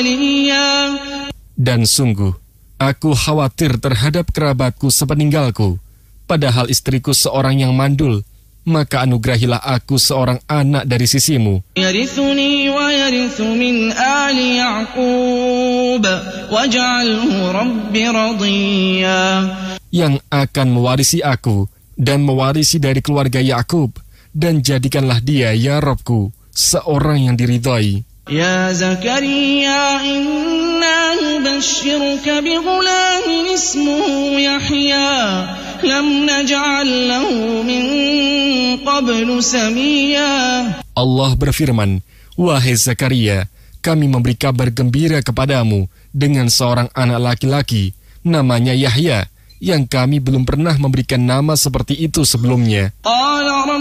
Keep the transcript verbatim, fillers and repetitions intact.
وليا. Dan sungguh, aku khawatir terhadap kerabatku sepeninggalku, padahal istriku seorang yang mandul, maka anugerahilah aku seorang anak dari sisimu. يرثني ويرث من آل يعقوب واجعله رب رضيا. Yang akan mewarisi aku dan mewarisi dari keluarga Yakub, dan jadikanlah dia, ya Rabbku, seorang yang diridhai. يا زكريا إنا نبشرك بغلام اسمه يحيى لم نجعل له من قبل سميا. Allah berfirman, wahai Zakaria, kami memberi kabar gembira kepadamu dengan seorang anak laki-laki, namanya Yahya, yang kami belum pernah memberikan nama seperti itu sebelumnya.